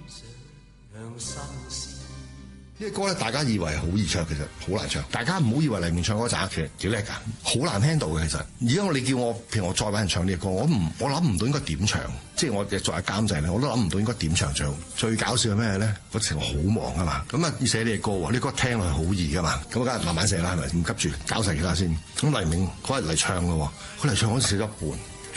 呢個歌咧，大家以為好易唱，其實好難唱。大家唔好以為黎明唱歌渣，其實幾叻㗎，好難 handle 嘅。其實而家你叫我，譬如我再揾人唱呢個歌，我諗唔到應該點唱。即係我作為監製咧，我都諗唔到應該點唱最好。最搞笑係咩咧？嗰時我好忙啊嘛，咁啊要寫呢個歌喎，呢歌聽落去好易㗎嘛，咁梗係慢慢寫啦，係咪？唔急住搞齊佢啦先。咁黎明嗰日嚟唱咯，佢嚟唱嗰時寫咗一半。